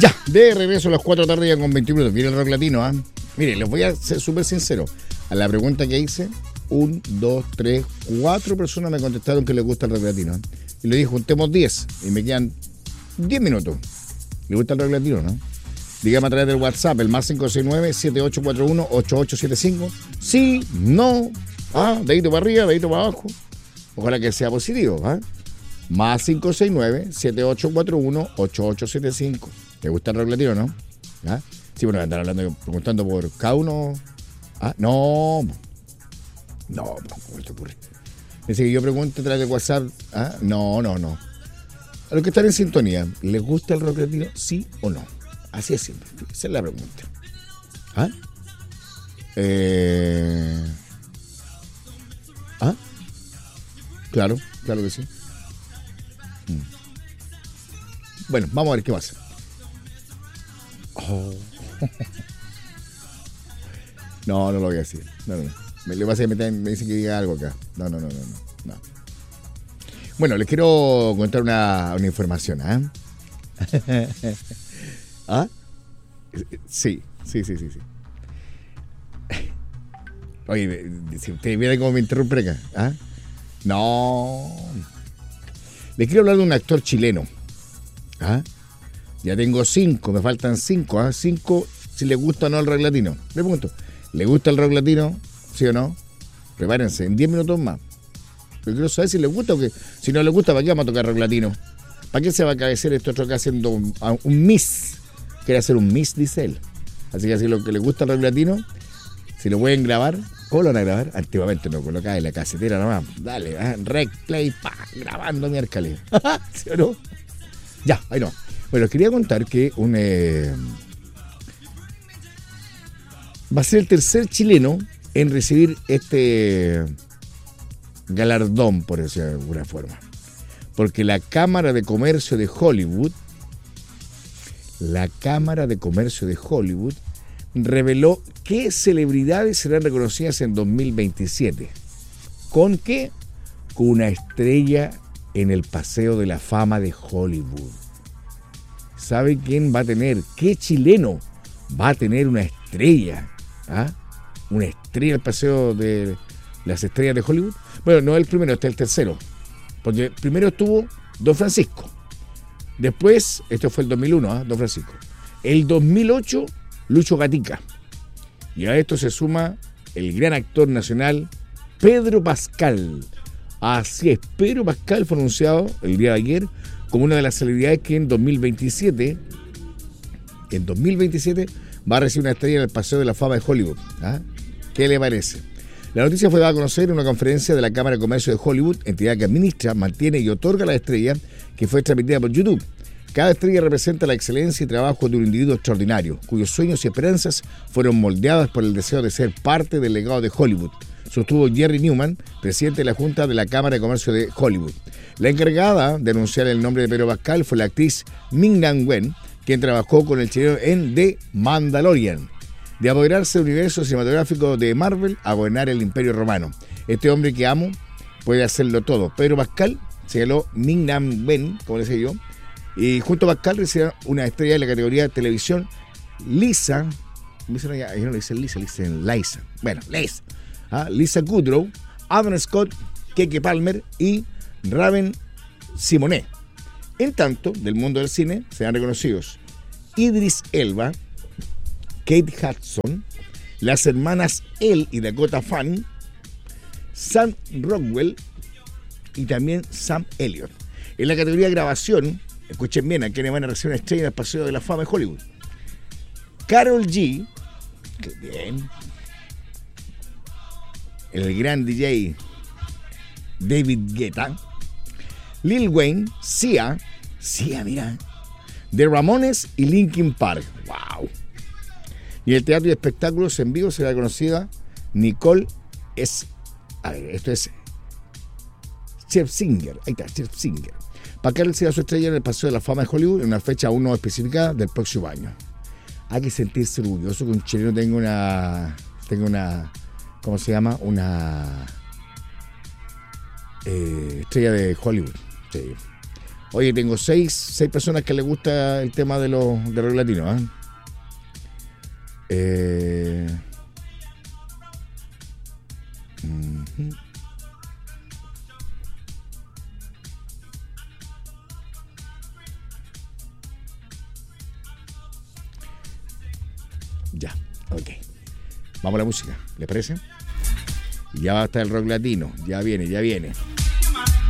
Ya, de regreso a las 4 de la tarde ya con 20 minutos. Viene el rock latino, ¿ah? Mire, les voy a ser súper sincero. A la pregunta que hice, 1, 2, 3, 4 personas me contestaron que les gusta el rock latino. Y le dije, juntemos 10 y me quedan 10 minutos. ¿Le gusta el rock latino, no? Dígame a través del WhatsApp, el más 569-7841-8875. Sí, no, dedito para arriba, dedito para abajo. Ojalá que sea positivo, ¿ah? Más 569-7841-8875. ¿Te gusta el rock latino, no? ¿Ah? Sí, bueno, andar hablando, preguntando por cada uno. Ah, no, ¿cómo te ocurre? Dice que yo pregunto a través del WhatsApp. ¿Ah? No. A los que están en sintonía, ¿les gusta el rock latino? ¿Sí o no? Así es simple. Esa es la pregunta. ¿Ah? Claro que sí. Bueno, vamos a ver qué pasa. No lo voy a decir. No. Le pasa que me dicen que diga algo acá. No. Bueno, les quiero contar una información, ¿Ah? Sí. Oye, si ustedes vieran cómo me interrumpen acá, ¿ah? No. Les quiero hablar de un actor chileno. ¿Ah? Ya tengo 5, me faltan 5, ¿ah? 5 si les gusta o no el rock latino. Le pregunto, ¿le gusta el rock latino? ¿Sí o no? Prepárense, en 10 minutos más. Yo quiero saber si les gusta o que si no les gusta, ¿para qué vamos a tocar rock latino? ¿Para qué se va a cabecer esto otro acá haciendo un miss? Quiere hacer un miss, dice él. Así que si lo que les gusta el rock latino, si lo pueden grabar, ¿cómo lo van a grabar? Antiguamente no colocaba en la casetera nomás. Dale, rec, play, grabando miércoles. ¿Sí o no? Ya, ahí no. Bueno, les quería contar que va a ser el tercer chileno en recibir este galardón, por decirlo de alguna forma. Porque la Cámara de Comercio de Hollywood reveló qué celebridades serán reconocidas en 2027. ¿Con qué? Con una estrella en el Paseo de la Fama de Hollywood. ¿Sabe quién va a tener? ¿Qué chileno va a tener una estrella? Una estrella en el Paseo de las Estrellas de Hollywood. Bueno, no el primero, este es el tercero. Porque primero estuvo Don Francisco. Después, esto fue el 2001, Don Francisco. El 2008, Lucho Gatica. Y a esto se suma el gran actor nacional Pedro Pascal. Así es, Pedro Pascal fue anunciado el día de ayer como una de las celebridades que en 2027 va a recibir una estrella en el Paseo de la Fama de Hollywood. ¿Qué le parece? La noticia fue dada a conocer en una conferencia de la Cámara de Comercio de Hollywood, entidad que administra, mantiene y otorga la estrella, que fue transmitida por YouTube. Cada estrella representa la excelencia y trabajo de un individuo extraordinario, cuyos sueños y esperanzas fueron moldeadas por el deseo de ser parte del legado de Hollywood, sostuvo Jerry Newman, presidente de la Junta de la Cámara de Comercio de Hollywood. La encargada de anunciar el nombre de Pedro Pascal fue la actriz Ming-Na Wen, quien trabajó con el chileno en The Mandalorian. De apoderarse del universo cinematográfico de Marvel a gobernar el Imperio Romano. Este hombre que amo puede hacerlo todo. Pedro Pascal, señaló Ming-Na Wen, como decía yo, y junto a Pascal recibieron una estrella de la categoría de televisión Lisa. Yo no le dicen Lisa, le dicen Liza. Bueno, Liza. Lisa Kudrow, Adam Scott, Keke Palmer y Raven Simonet. En tanto, del mundo del cine serán reconocidos Idris Elba, Kate Hudson, las hermanas Elle y Dakota Fanning, Sam Rockwell y también Sam Elliott. En la categoría de grabación, escuchen bien, a quienes van a recibir una estrella en el Paseo de la Fama de Hollywood: Karol G, que bien, el gran DJ David Guetta, Lil Wayne, Sia, mira, The Ramones y Linkin Park. ¡Wow! Y el teatro y espectáculos en vivo será conocida Nicole esto es Scherzinger. Ahí está, Scherzinger. Pascal recibirá su estrella en el Paseo de la Fama de Hollywood en una fecha aún no especificada del próximo año. Hay que sentirse orgulloso que un chileno tenga una ¿cómo se llama? Una estrella de Hollywood. Sí. Oye, tengo seis personas que les gusta el tema de rock latino, ¿ah? Ya, ok. Vamos a la música, ¿les parece? Ya va a estar el rock latino, ya viene.